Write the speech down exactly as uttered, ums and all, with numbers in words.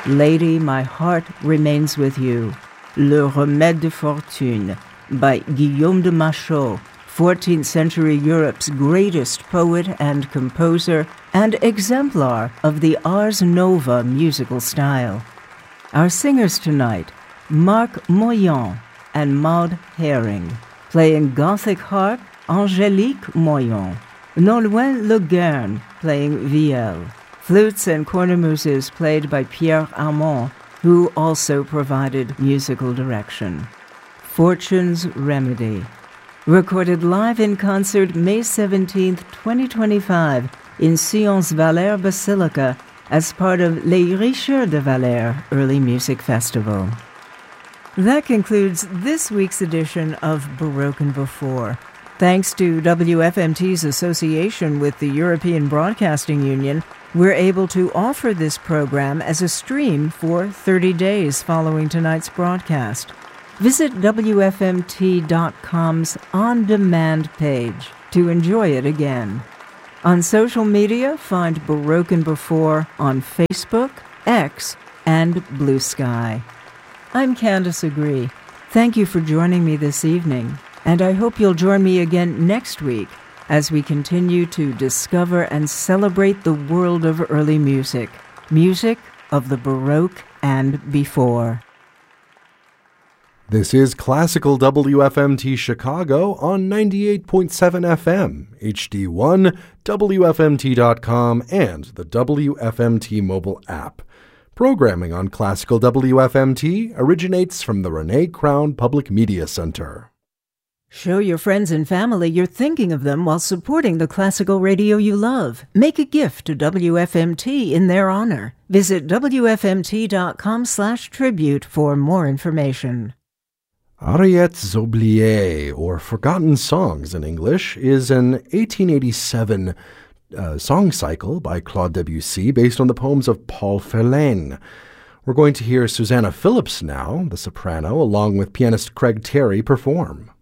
Lady, My Heart Remains With You, Le Remède de Fortune by Guillaume de Machaut, fourteenth century Europe's greatest poet and composer and exemplar of the Ars Nova musical style. Our singers tonight, Marc Moyan and Maud Herring, playing Gothic harp, Angélique Moyan, Nolwenn Le Guern playing vielle, flutes and cornemuses played by Pierre Armand, who also provided musical direction. Fortune's Remedy, recorded live in concert May seventeenth, twenty twenty-five in Sion's Valère Basilica as part of Les Richeurs de Valère Early Music Festival. That concludes this week's edition of Baroque and Before. Thanks to W F M T's association with the European Broadcasting Union, we're able to offer this program as a stream for thirty days following tonight's broadcast. Visit W F M T dot com's on-demand page to enjoy it again. On social media, find Baroque and Before on Facebook, X, and Blue Sky. I'm Candace Agree. Thank you for joining me this evening, and I hope you'll join me again next week as we continue to discover and celebrate the world of early music, music of the Baroque and before. This is Classical W F M T Chicago on ninety-eight point seven F M, H D one, W F M T dot com, and the W F M T mobile app. Programming on Classical W F M T originates from the Renee Crown Public Media Center. Show your friends and family you're thinking of them while supporting the classical radio you love. Make a gift to W F M T in their honor. Visit W F M T dot com slash tribute for more information. Ariettes Oubliées, or Forgotten Songs in English, is an eighteen eighty-seven uh, song cycle by Claude Debussy based on the poems of Paul Verlaine. We're going to hear Susanna Phillips now, the soprano, along with pianist Craig Terry perform.